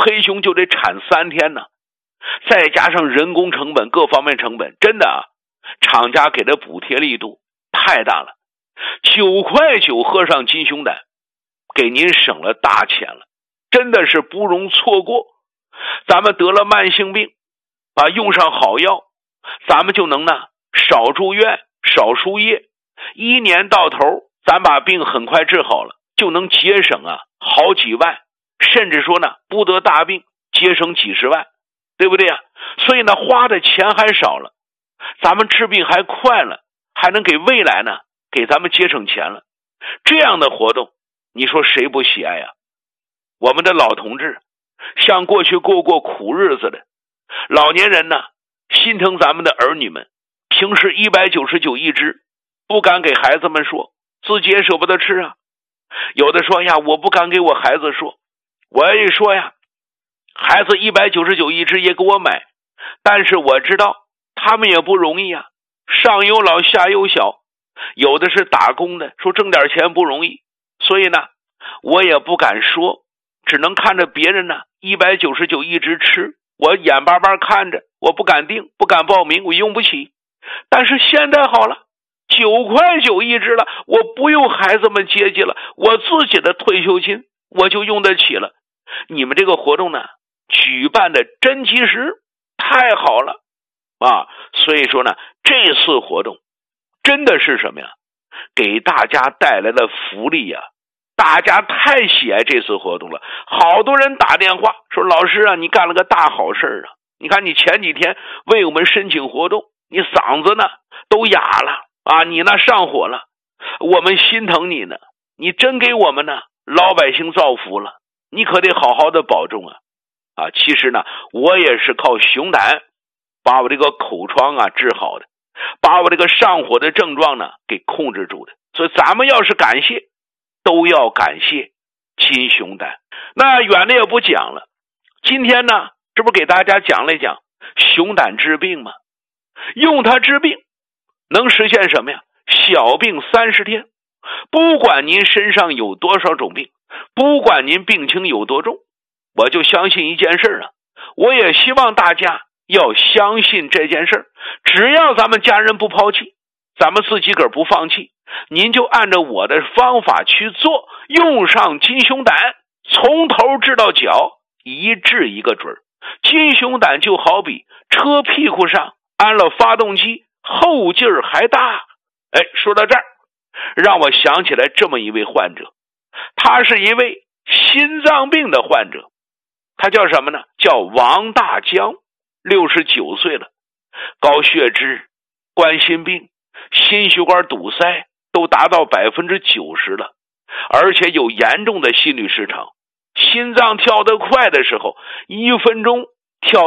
黑熊就得产3天呢，再加上人工成本各方面成本，真的啊，厂家给的补贴力度太大了，9块9喝上金熊胆，给您省了大钱了，真的是不容错过。咱们得了慢性病用上好药，咱们就能呢少住院少输液，1年到头咱把病很快治好了，就能节省好几万，甚至说呢不得大病节省几十万，对不对啊？所以呢花的钱还少了，咱们治病还快了，还能给未来呢给咱们节省钱了。这样的活动你说谁不喜爱啊？我们的老同志，像过去过苦日子的老年人呢，心疼咱们的儿女们，平时199一只，不敢给孩子们说，自己也舍不得吃啊。有的说呀，我不敢给我孩子说，我一说呀，孩子199一只也给我买，但是我知道他们也不容易啊，上有老下有小，有的是打工的，说挣点钱不容易，所以呢我也不敢说，只能看着别人呢199一只吃，我眼巴巴看着，我不敢订，不敢报名，我用不起。但是现在好了，9块9一只了，我不用孩子们接济了，我自己的退休金我就用得起了。你们这个活动呢举办的真及时，太好了所以说呢这次活动真的是什么呀？给大家带来了福利呀！大家太喜爱这次活动了，好多人打电话说，老师啊，你干了个大好事啊！你看你前几天为我们申请活动，你嗓子呢都哑了你呢上火了，我们心疼你呢，你真给我们呢老百姓造福了，你可得好好的保重其实呢我也是靠熊胆把我这个口疮治好的，把我这个上火的症状呢给控制住的，所以咱们要是感谢，都要感谢金熊胆。那远的也不讲了，今天呢这不给大家讲了讲熊胆治病吗？用它治病能实现什么呀？小病30天，不管您身上有多少种病，不管您病情有多重，我就相信一件事我也希望大家要相信这件事，只要咱们家人不抛弃，咱们自己个儿不放弃，您就按照我的方法去做，用上金熊胆，从头治到脚，一治一个准。金熊胆就好比车屁股上安了发动机，后劲儿还大。说到这儿，让我想起来这么一位患者，他是一位心脏病的患者，他叫什么呢？叫王大江，69岁了，高血脂、冠心病、心血管堵塞都达到90%了，而且有严重的心律失常，心脏跳得快的时候1分钟跳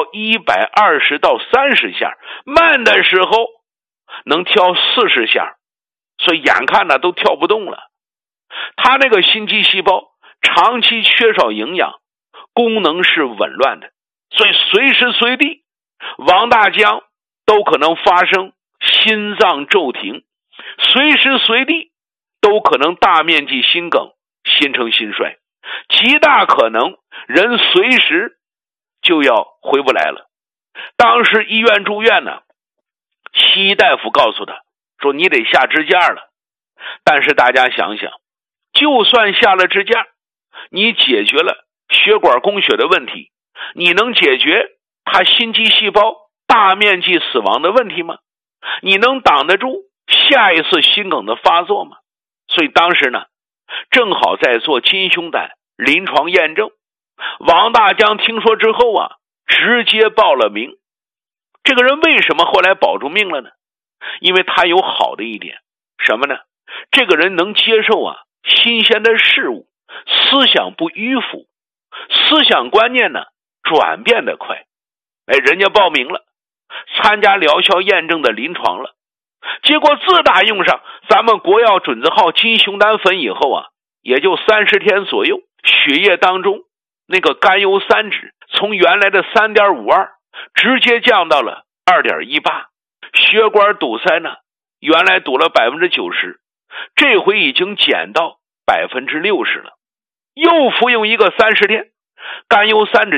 120到30下，慢的时候能跳40下，所以眼看呢都跳不动了。他那个心肌细胞长期缺少营养，功能是紊乱的，所以随时随地王大江都可能发生心脏骤停，随时随地都可能大面积心梗，心成心衰，极大可能人随时就要回不来了。当时医院住院呢，西医大夫告诉他说，你得下支架了。但是大家想想，就算下了支架，你解决了血管供血的问题，你能解决他心肌细胞大面积死亡的问题吗？你能挡得住下一次心梗的发作吗？所以当时呢正好在做金熊胆临床验证，王大江听说之后直接报了名。这个人为什么后来保住命了呢？因为他有好的一点，什么呢？这个人能接受新鲜的事物，思想不迂腐，思想观念呢转变得快。人家报名了，参加疗效验证的临床了，结果自打用上咱们国药准字号金熊胆粉以后也就30天左右，血液当中那个甘油三酯从原来的 3.52 直接降到了 2.18， 血管堵塞呢原来堵了 90%， 这回已经减到 60% 了。又服用一个30天，甘油三酯